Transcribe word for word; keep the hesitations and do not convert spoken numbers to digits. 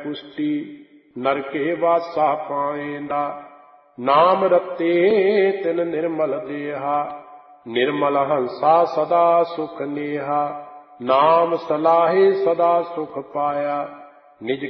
पुष्टि नरके वासा पाएंदा। नाम रते तिन निर्मल देहा निर्मल हंसा सदा सुख नेहा। नाम सलाहे सदा सुख पाया निज